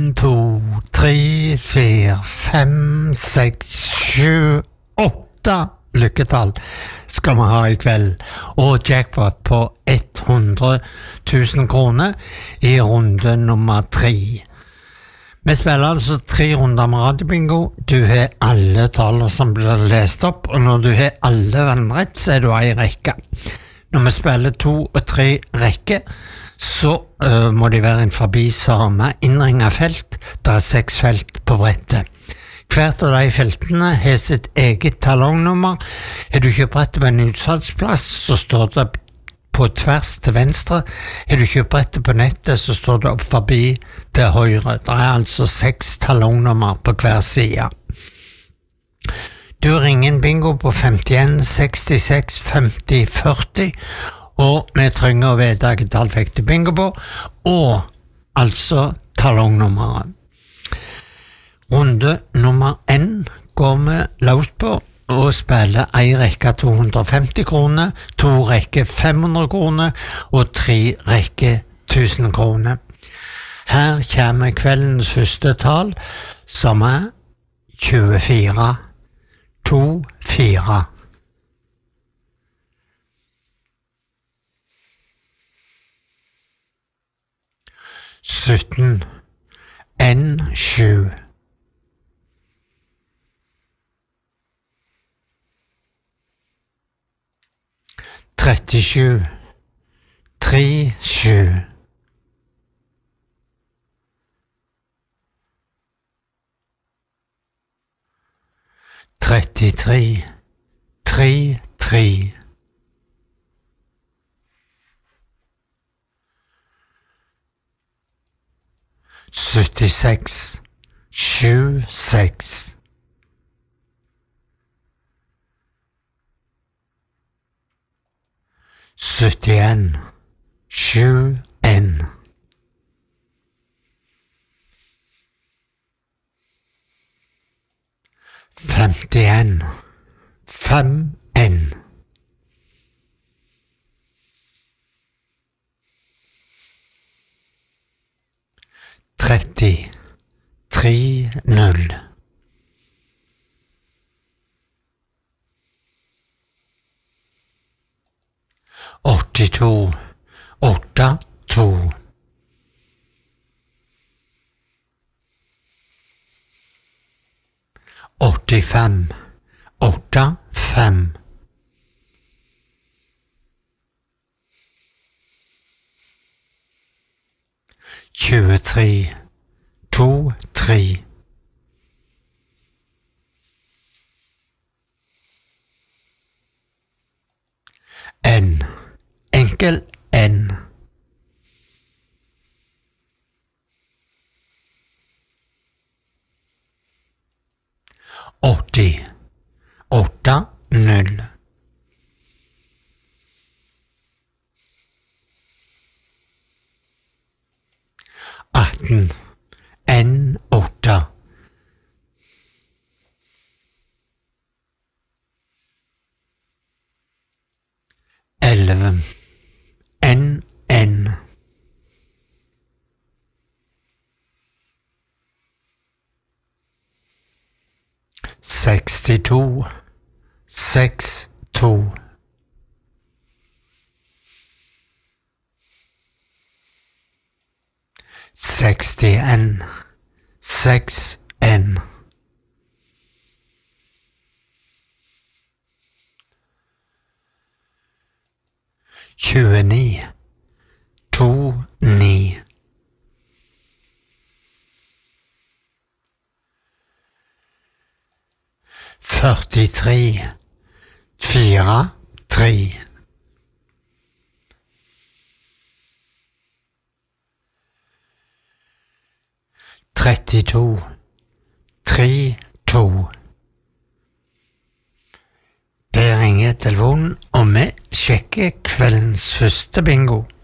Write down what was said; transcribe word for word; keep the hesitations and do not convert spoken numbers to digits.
En, to, tre, fire, fem, seks, sju, åtte lykketall skal vi ha i kveld, og jackpot på hundre tusen kroner i runde nummer tre. Vi spiller altså tre runder med radiobingo. Du har alle taler som blir lest opp, og når du har alle vannrett, så er du i rekke. Når vi spiller to og tre rekke, så uh, må de være en forbi samme innringet felt. Det er seks felt på brettet. Hvert av de feltene har sitt eget talongnummer. Er du kjøpt brettet på en utsalgsplass, så står det på tvers til venstre. Er du kjøpt brettet på nettet, så står det opp forbi til høyre. Det er altså seks talongnummer på hver side. Du ringer en bingo på femtien sekstiseks femti førti, og vi trenger å vite hvilket tall fikk du bingo på, og altså talongnummeret. Runde nummer én går vi løs på og spiller en rekke to hundre og femti kroner, to rekke fem hundre kroner og tre rekke tusen kroner. Her kommer kveldens første tall, som er tjuefire to fire. sytten en sju. trettisju tre sju. trettitre tre tre. syttiseks sju seks. syttien sju en. femtien fem en. tretti tre null. åttito åtte to. åttifem åtte fem. tjuetre to tre. En enkel en. åtti åtte null. atten en åtte. elleve en en. sekstito seks to. sekstien seks en. tjueni to ni. førtitre fire tre. trettito tre to. Det ringer telefonen, og vi sjekker kveldens første bingo.